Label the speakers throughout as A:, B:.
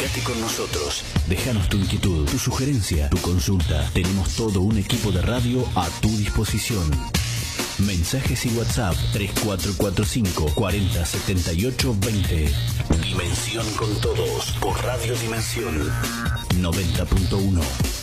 A: Comunícate con nosotros. Déjanos tu inquietud, tu sugerencia, tu consulta. Tenemos todo un equipo de radio a tu disposición. Mensajes y WhatsApp 3445 40 78 20. Dimensión con todos por Radio Dimensión 90.1.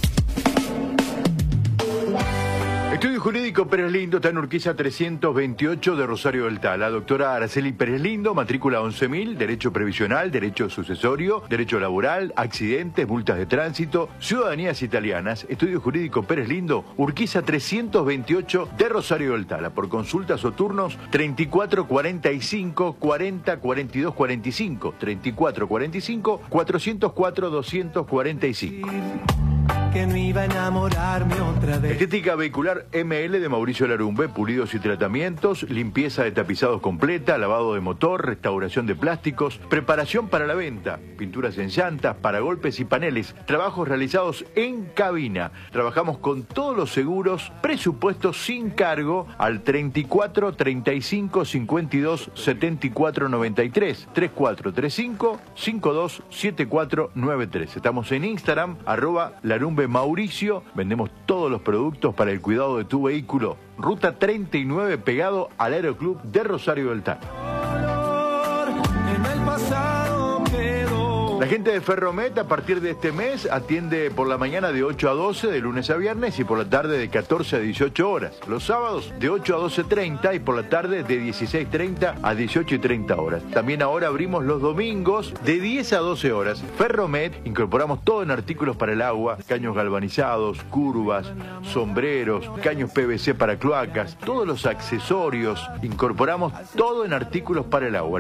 B: Estudio Jurídico Pérez Lindo está en Urquiza 328 de Rosario del Tal. La doctora Araceli Pérez Lindo, matrícula 11.000, Derecho Previsional, Derecho Sucesorio, Derecho Laboral, Accidentes, Multas de Tránsito, Ciudadanías Italianas. Estudio Jurídico Pérez Lindo, Urquiza 328 de Rosario del Tal. Por consultas o turnos 3445 40 42 45, 3445 404 245.
C: Que no iba a enamorarme otra vez.
B: Estética vehicular ML de Mauricio Larumbe, pulidos y tratamientos, limpieza de tapizados completa, lavado de motor, restauración de plásticos, preparación para la venta, pinturas en llantas, paragolpes y paneles, trabajos realizados en cabina. Trabajamos con todos los seguros, presupuestos sin cargo al 34 35 52 74 93, 3435 52 74 93. Estamos en Instagram, @Larumbe Mauricio. Vendemos todos los productos para el cuidado de tu vehículo. Ruta 39 pegado al Aeroclub de Rosario del Tal. La gente de Ferromet a partir de este mes atiende por la mañana de 8 a 12 de lunes a viernes y por la tarde de 14 a 18 horas. Los sábados de 8 a 12:30 y por la tarde de 16:30 a 18:30 horas. También ahora abrimos los domingos de 10 a 12 horas. Ferromet, incorporamos todo en artículos para el agua, caños galvanizados, curvas, sombreros, caños PVC para cloacas, todos los accesorios. Incorporamos todo en artículos para el agua.